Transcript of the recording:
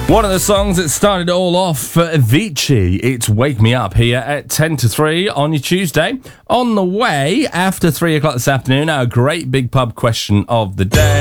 One of the songs that started it all off for Avicii, it's Wake Me Up here at 10 to 3 on your Tuesday. On the way, after 3 o'clock this afternoon, our great big pub question of the day.